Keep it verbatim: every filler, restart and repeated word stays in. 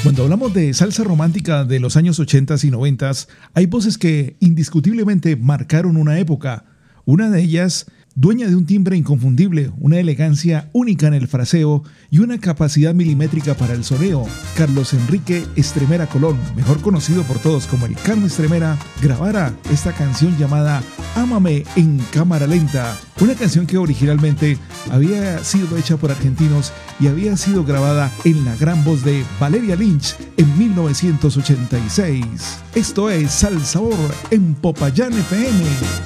Cuando hablamos de salsa romántica de los años ochenta y noventa, hay voces que indiscutiblemente marcaron una época. Una de ellas, dueña de un timbre inconfundible, una elegancia única en el fraseo y una capacidad milimétrica para el soneo, Carlos Enrique Estremera Colón, mejor conocido por todos como el Carmen Estremera, grabara esta canción llamada Ámame en cámara lenta, una canción que originalmente había sido hecha por argentinos y había sido grabada en la gran voz de Valeria Lynch en mil novecientos ochenta y seis. Esto es Sal Sabor en Popayán F M.